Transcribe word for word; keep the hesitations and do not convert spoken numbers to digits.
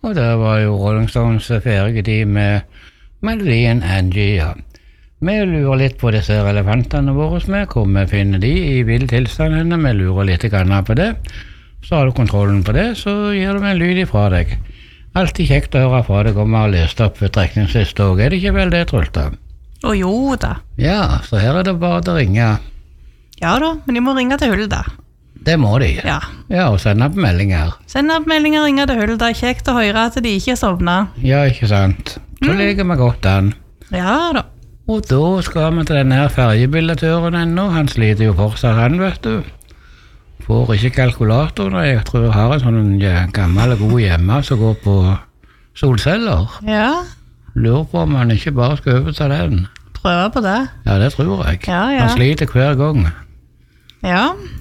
Og der var jo Rolling Stones ferdig med melodien Angie, ja. Vi lurer litt på disse elefantene våre med, hvor vi finner de i vill tilstand henne, vi lurer litt grann på det. Så har du kontrollen på det, så gir du en lyd ifra deg. Altid kjekt å høre fra deg om vi har lest opp trekningslist og er det ikke vel det, Trulta? Å jo da. Ja, så her er det bare å ringe. Ja da, men de må ringe til Hulda. Det må de. Ja. Ja, og sende opp meldinger. Sende opp meldinger, ringe til Hulda. Kjekt å høre at de ikke sovner. Ja, ikke sant. Så mm. ligger vi godt an. Ja da. Og da skal vi til denne her fergebilletøren ennå. Han sliter jo fortsatt, han, vet du. Får ikke kalkulator, og jeg tror jeg har en sånn gammel og god hjemme som går på solceller. Ja. Lurer på om han ikke bare skal over til den. Prøver på det. Ja, det tror jeg. Ja, ja. Han sliter hver gang. Ja.